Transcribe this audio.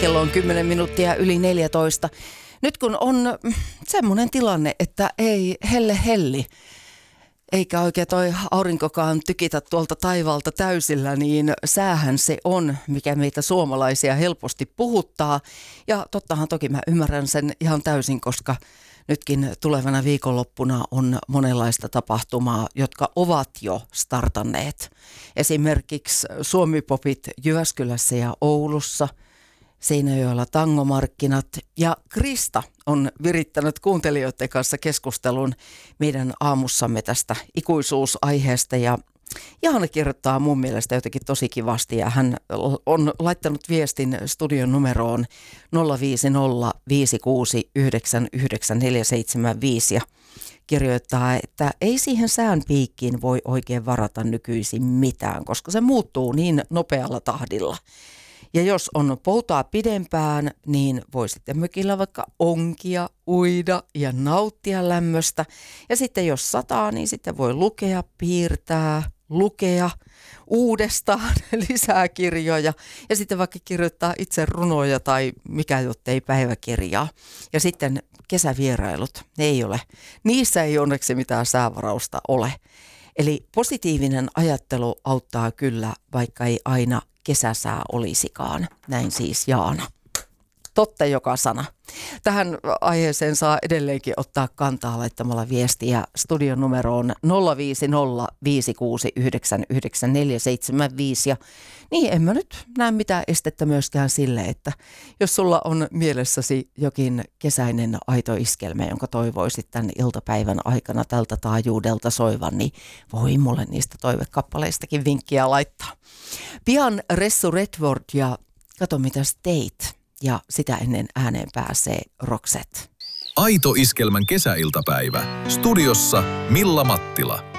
Kello on 10 minuuttia yli 14. Nyt kun on semmoinen tilanne, että ei helli, eikä oikein toi aurinkokaan tykitä tuolta taivaalta täysillä, niin säähän se on, mikä meitä suomalaisia helposti puhuttaa. Ja tottahan toki mä ymmärrän sen ihan täysin, koska nytkin tulevana viikonloppuna on monenlaista tapahtumaa, jotka ovat jo startanneet. Esimerkiksi Suomi-popit Jyväskylässä ja Oulussa, Seinäjoella tangomarkkinat ja Krista on virittänyt kuuntelijoiden kanssa keskustelun meidän aamussamme tästä ikuisuusaiheesta ja Jaana kirjoittaa mun mielestä jotenkin tosi kivasti ja hän on laittanut viestin studion numeroon 050 569 475 ja kirjoittaa, että ei siihen sään piikkiin voi oikein varata nykyisin mitään, koska se muuttuu niin nopealla tahdilla. Ja jos on poutaa pidempään, niin voi sitten mökillä vaikka onkia, uida ja nauttia lämmöstä. Ja sitten jos sataa, niin sitten voi lukea, piirtää, lukea uudestaan lisää kirjoja. Ja sitten vaikka kirjoittaa itse runoja tai mikä jottei päiväkirjaa. Ja sitten kesävierailut, ne ei ole. Niissä ei onneksi mitään säävarausta ole. Eli positiivinen ajattelu auttaa kyllä, vaikka ei aina kesäsää olisikaan. Näin siis Jaana. Totta joka sana. Tähän aiheeseen saa edelleenkin ottaa kantaa laittamalla viestiä studion numeroon 050 569 475 ja niin en mä nyt näe mitään estettä myöskään sille, että jos sulla on mielessäsi jokin kesäinen aito iskelmä, jonka toivoisit tämän iltapäivän aikana tältä taajuudelta soivan, niin voi mulle niistä toivekappaleistakin vinkkiä laittaa. Pian Ressu Redford ja kato mitäs teit. Ja sitä ennen ääneen pääsee Roxette. Aito iskelmän kesäiltapäivä. Studiossa Milla Mattila.